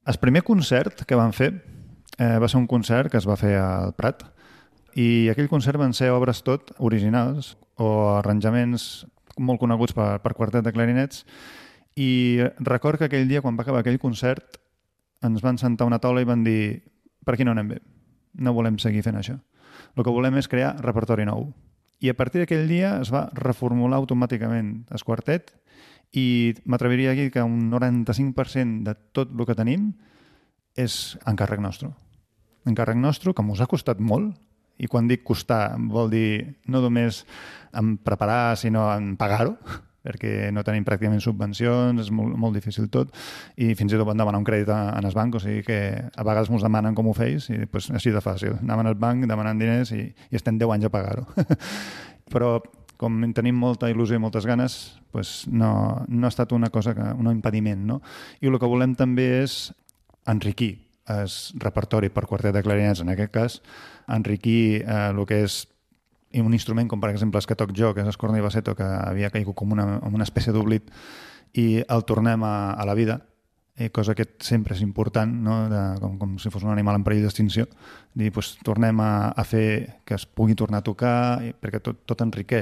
El primer concert que vam fer va ser un concert que es va fer al Prat i aquell concert van ser obres tot originals o arranjaments molt coneguts per quartet de clarinets i record que aquell dia, quan va acabar aquell concert, ens van sentar a una taula i van dir per aquí no anem bé, no volem seguir fent això. El que volem és crear repertori nou. I a partir d'aquell dia es va reformular automàticament el quartet i m'atreviria a dir que un 95% de tot el que tenim és encàrrec nostre. Encàrrec nostre, que ens ha costat molt, i quan dic costar vol dir no només en preparar, sinó en pagar-ho, perquè no tenim pràcticament subvencions, és molt difícil tot, i fins i tot van demanar un crèdit en el banc, o sigui que a vegades ens demanen com ho feis, i pues, així de fàcil. Anaven al banc, demanant diners i estem 10 anys a pagar-ho. Però com tenim molta il·lusió i moltes ganes, pues no ha estat una cosa, un impediment. No? I el que volem també és enriquir el repertori per quartet de clarinets, en aquest cas, enriquir el que és un instrument com per exemple el que toc jo, que és el cornet i basseto, que havia caigut com una espècie d'oblit, i el tornem a la vida, cosa que sempre és important, no? com si fos un animal en perill d'extinció, dir, pues, tornem a fer que es pugui tornar a tocar, perquè tot enriqueix